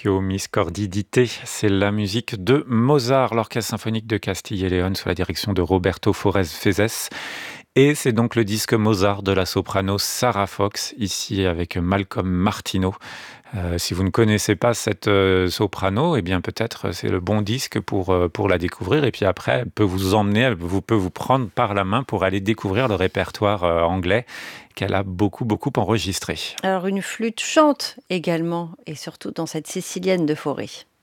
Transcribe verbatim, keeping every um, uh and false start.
Requiem Miscordidite, c'est la musique de Mozart, l'Orchestre symphonique de Castille et Léon sous la direction de Roberto Forez Fezes. Et c'est donc le disque Mozart de la soprano Sarah Fox, ici avec Malcolm Martineau. Euh, si vous ne connaissez pas cette euh, soprano, eh bien peut-être c'est le bon disque pour, euh, pour la découvrir. Et puis après, elle peut vous emmener, elle vous, peut vous prendre par la main pour aller découvrir le répertoire euh, anglais qu'elle a beaucoup, beaucoup enregistré. Alors une flûte chante également, et surtout dans cette sicilienne de Fauré.